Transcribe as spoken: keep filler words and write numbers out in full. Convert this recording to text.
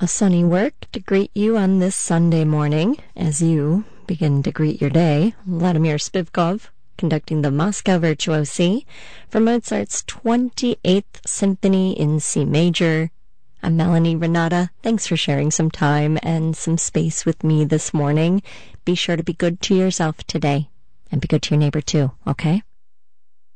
A sunny work to greet you on this Sunday morning as you begin to greet your day. Vladimir Spivkov conducting the Moscow Virtuosi from Mozart's twenty-eighth Symphony in C major. I'm Melanie Renata. Thanks for sharing some time and some space with me this morning. Be sure to be good to yourself today and be good to your neighbor too, okay?